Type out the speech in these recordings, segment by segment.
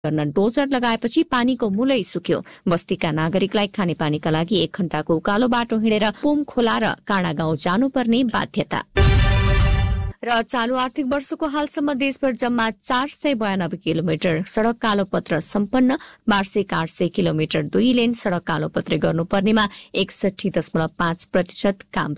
गर्न डोजर लगाएपछि पानीको मूलै सुक्यो। बस्तीका नागरिकलाई खानेपानीका लागि 1 घण्टाको उकालो बाटो हिँडेर पुम खोला र काँडा गाउँ जानुपर्ने बाध्यता। र चालू आर्थिक वर्षको हालसम्म देशभर जम्मा 492 किलोमिटर सड़क कालोपत्र सम्पन्न। वार्षिक 800 किलोमिटर 2 लेन सड़क कालोपत्र गर्नुपर्नेमा 61.5% काम।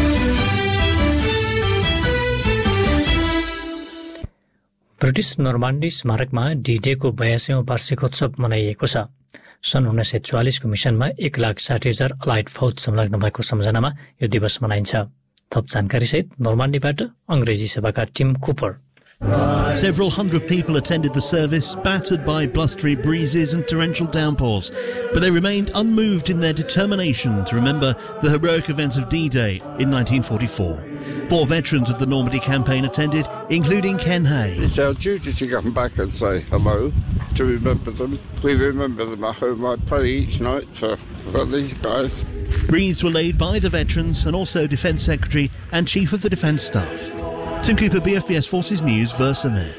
ब्रिटिश नर्मान्डी स्मारकमा डी-डेको 82औं वार्षिकोत्सव मनाइएको छ। सन् 1944 को मिसनमा 1,60,000 अलाइड फौज संलग्न भएको सम्झनामा यो दिवस मनाइन्छ। थप जानकारी सहित नर्मान्डीबाट अंग्रेजी सेवाका team Cooper. Several hundred people attended the service, battered by blustery breezes and torrential downpours, but they remained unmoved in their determination to remember the heroic events of D-Day in 1944. 4 veterans of the Normandy campaign attended, including Ken Hay. It's our duty to come back and say hello, to remember them. We remember them at home. I pray each night for these guys. Wreaths were laid by the veterans and also Defence Secretary and Chief of the Defence Staff. Tim Cooper, BFBS Forces News, Versailles.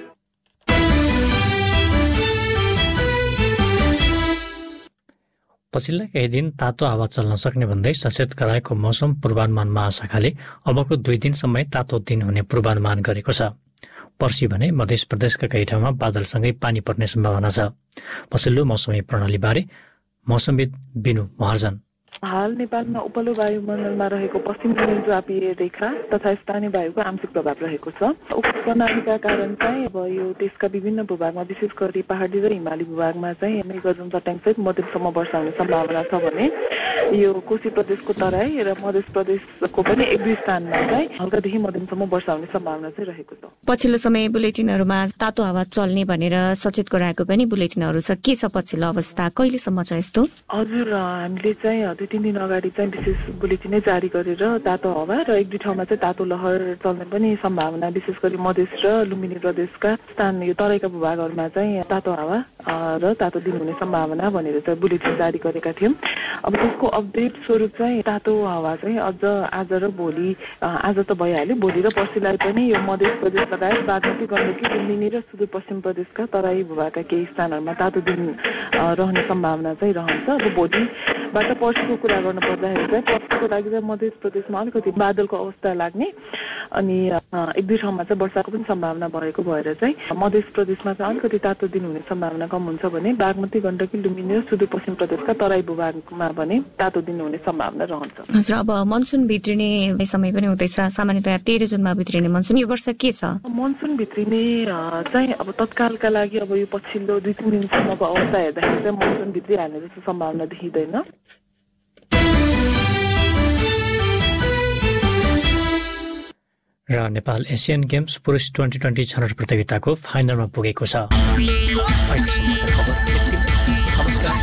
पछिल्ला केही दिन तातो हावा चल्न सक्ने भन्दै सचेत गराएको मौसम पूर्वानुमान महाशाखाले अबको 2 दिनसम्मै तातो दिन हुने पूर्वानुमान गरेको छ। पर्सि भने मध्य प्रदेशका केही ठाउँमा बादलसँगै पानी पर्ने सम्भावना छ। पछिल्लो मौसमी प्रणालीबारे मौसमविद बिनु महर्जन। हाल नेपालमा उपल्लो वायुमण्डलमा रहेको पश्चिम समुद्रापीय रेखा तथा स्थानीय वायुको आंशिक प्रभाव रहेको छ। उक्त प्रणालीका कारण चाहिँ अब यो देशका विभिन्न भूभागमा विशेष गरी पहाडी र हिमाली भूभागमा चाहिँ मेघगर्जन चट्याङसहित मध्यमसम्म वर्षा हुने सम्भावना छ भने यो कोशी प्रदेशको तराई र मध्य प्रदेशको पनि 1-2 स्थानमा चाहिँ हल्कादेखि मध्यमसम्म वर्षा हुने सम्भावना चाहिँ रहेको छ। पछिल्लो समय बुलेटिनहरुमा तातो हावा चल्ने भनेर सचेत गराएको पनि बुलेटिनहरु छ। के छ पछिल्लो अवस्था, कहिलेसम्म छ यस्तो? हजुर, हामीले चाहिँ 2-3 दिन अगाडि चाहिँ विशेष बुलेटिनै जारी गरेर तातो हावा र 1-2 ठाउँमा चाहिँ तातो लहर चल्ने पनि सम्भावना, विशेष गरी मधेस र लुम्बिनी प्रदेशका स्थान यो तराईका भूभागहरुमा चाहिँ तातो हावा र तातो दिन हुने सम्भावना भनेर चाहिँ बुलेटिन जारी गरेका थियौं। अब त्यसको अपडेट स्वरूप चाहिँ तातो हावा चाहिँ अझ आज र भोलि, आज त भइहाल्यो, भोलि र पर्सिलाई पनि यो मध्य प्रदेश लगायत बागमती, गण्डकी, लुम्बिनी र सुदूरपश्चिम प्रदेशका तराई भूभागका केही स्थानहरुमा तातो दिन रहने सम्भावना चाहिँ रहन्छ। अब भोलिबाट पर्सिको कुरा गर्नु पर्दाखेरि चाहिँ पर्सिको लागि चाहिँ मध्य प्रदेशमा अलिकति बादलको अवस्था लाग्ने अनि 1-2 ठाउँमा चाहिँ वर्षाको पनि सम्भावना भएको भएर चाहिँ मध्य प्रदेशमा चाहिँ अलिकति तातो दिन हुने सम्भावना कम हुन्छ भने बागमती, गण्डकी, लुम्बिनी र सुदूरपश्चिम प्रदेशका तराई भूभागमा भने तातो दिन हुने सम्भावना रहन्छ। हजुर, अब मनसुन भित्रिने समय पनि हुँदैछ। सामान्यतया 13 जुनमा भित्रिने मनसुन यो वर्ष के छ? मनसुन भित्रिने चाहिँ अब तत्कालका लागि अब यो पछिल्लो 2-3 दिनसम्मको अवस्था हेर्दाखेरि चाहिँ मनसुन भित्रिहाल्ने जस्तो सम्भावना देखिँदैन। र नेपाल एसियन गेम्स पुरुष 2020 छनौट प्रतियोगिताको फाइनलमा पुगेको छ। नमस्कार।